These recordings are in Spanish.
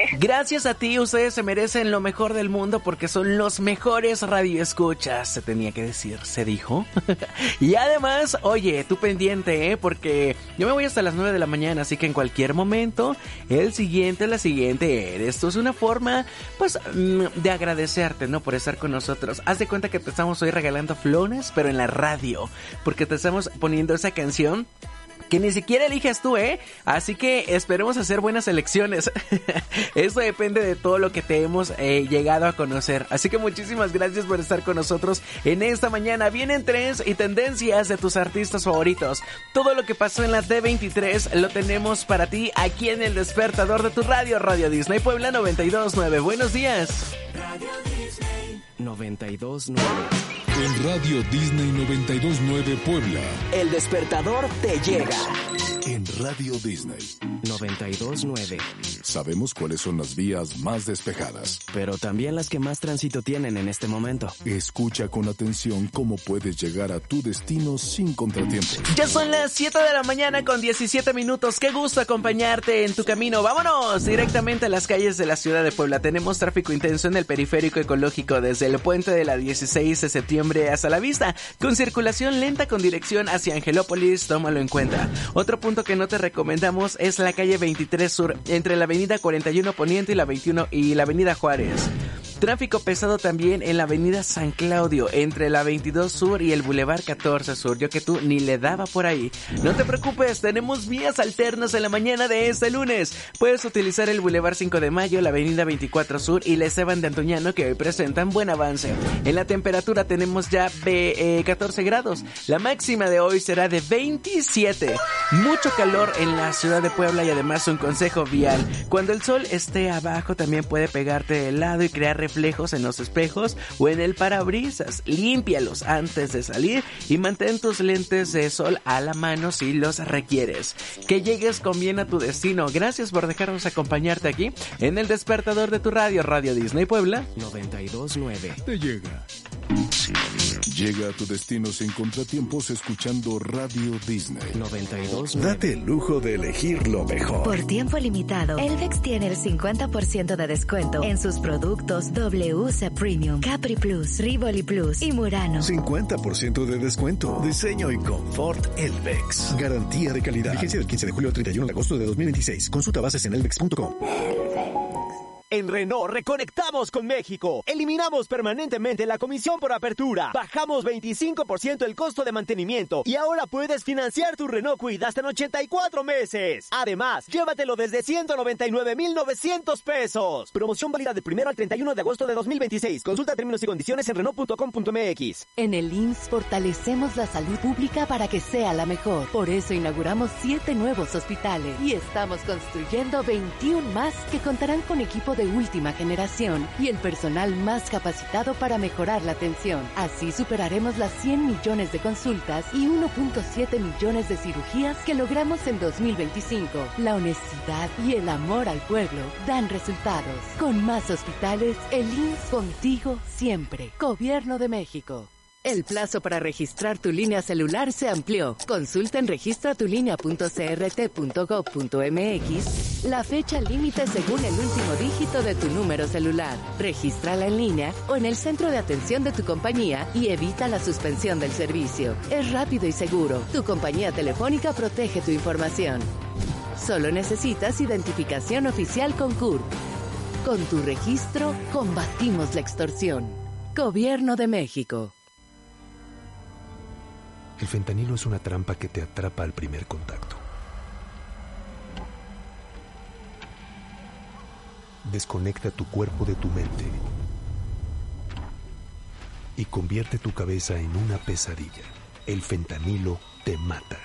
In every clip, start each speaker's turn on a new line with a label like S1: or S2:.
S1: Gracias a ti, ustedes se merecen lo mejor del mundo porque son los mejores radioescuchas. Se tenía que decir, se dijo. Y además, oye, tú pendiente, porque yo me voy hasta las 9 de la mañana, así que en cualquier momento, la siguiente eres. Esto es una forma, pues, de agradecerte, ¿no? Por estar con nosotros. Haz de cuenta que te estamos hoy regalando flores, pero en la radio, porque te estamos poniendo esa canción que ni siquiera eliges tú, Así que esperemos hacer buenas elecciones. Eso depende de todo lo que te hemos llegado a conocer. Así que muchísimas gracias por estar con nosotros en esta mañana. Vienen trends y tendencias de tus artistas favoritos. Todo lo que pasó en la D23 lo tenemos para ti aquí en el despertador de tu radio, Radio Disney Puebla 92.9. Buenos días.
S2: Radio Disney
S3: 92.9.
S4: En Radio Disney 92.9 Puebla,
S3: El despertador te llega.
S4: En Radio Disney
S3: 92.9.
S4: sabemos cuáles son las vías más despejadas,
S3: pero también las que más tránsito tienen en este momento.
S4: Escucha con atención cómo puedes llegar a tu destino sin contratiempos.
S1: Ya son las 7 de la mañana con 17 minutos. Qué gusto acompañarte en tu camino. Vámonos directamente a las calles de la ciudad de Puebla. Tenemos tráfico intenso en el periférico ecológico desde el puente de la 16 de septiembre hasta la vista, con circulación lenta con dirección hacia Angelópolis. Tómalo en cuenta. Otro punto que no te recomendamos es la calle 23 Sur, entre la avenida 41 Poniente y la 21 y la avenida Juárez. Tráfico pesado también en la avenida San Claudio, entre la 22 Sur y el Boulevard 14 Sur. Yo que tú ni le daba por ahí. No te preocupes, tenemos vías alternas en la mañana de este lunes. Puedes utilizar el Boulevard 5 de Mayo, la avenida 24 Sur y la Esteban de Antuñano, que hoy presentan buen avance. En la temperatura tenemos ya 14 grados. La máxima de hoy será de 27. Mucho calor en la ciudad de Puebla y además un consejo vial. Cuando el sol esté abajo también puede pegarte de lado y crear reflejos en los espejos o en el parabrisas. Límpialos antes de salir y mantén tus lentes de sol a la mano si los requieres. Que llegues con bien a tu destino. Gracias por dejarnos acompañarte aquí en el despertador de tu radio, Radio Disney Puebla
S3: 92.9.
S4: Te llega. Llega a tu destino sin contratiempos escuchando Radio Disney
S3: 92.9.
S5: Date el lujo de elegir lo mejor.
S6: Por tiempo limitado, Elvex tiene el 50% de descuento en sus productos WC Premium, Capri Plus, Rivoli Plus y Murano.
S5: 50% de descuento. Diseño y confort Elvex. Garantía de calidad. Vigencia del 15 de julio al 31 de agosto de 2026. Consulta bases en elvex.com.
S7: En Renault reconectamos con México. Eliminamos permanentemente la comisión por apertura. Bajamos 25% el costo de mantenimiento. Y ahora puedes financiar tu Renault Kwid hasta en 84 meses. Además, llévatelo desde 199,900 pesos. Promoción válida del 1 al 31 de agosto de 2026. Consulta términos y condiciones en Renault.com.mx.
S8: En el IMSS fortalecemos la salud pública para que sea la mejor. Por eso inauguramos 7 nuevos hospitales. Y estamos construyendo 21 más que contarán con equipo de última generación y el personal más capacitado para mejorar la atención. Así superaremos las 100 millones de consultas y 1.7 millones de cirugías que logramos en 2025. La honestidad y el amor al pueblo dan resultados. Con más hospitales, el IMSS contigo siempre. Gobierno de México. El plazo para registrar tu línea celular se amplió. Consulta en registratulinea.crt.gov.mx la fecha límite según el último dígito de tu número celular. Regístrala en línea o en el centro de atención de tu compañía y evita la suspensión del servicio. Es rápido y seguro. Tu compañía telefónica protege tu información. Solo necesitas identificación oficial con CURP. Con tu registro, combatimos la extorsión. Gobierno de México.
S9: El fentanilo es una trampa que te atrapa al primer contacto. Desconecta tu cuerpo de tu mente y convierte tu cabeza en una pesadilla. El fentanilo te mata.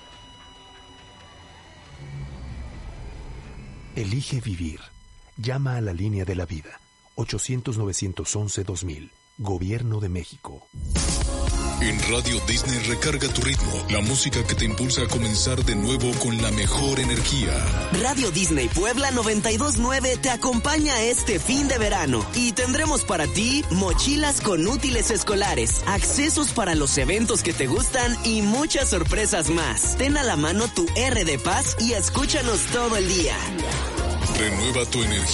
S9: Elige vivir. Llama a la línea de la vida. 800-911-2000. Gobierno de México.
S4: En Radio Disney recarga tu ritmo, la música que te impulsa a comenzar de nuevo con la mejor energía.
S3: Radio Disney Puebla 92.9 te acompaña este fin de verano y tendremos para ti mochilas con útiles escolares, accesos para los eventos que te gustan y muchas sorpresas más. Ten a la mano tu R de Paz y escúchanos todo el día.
S4: Renueva tu energía.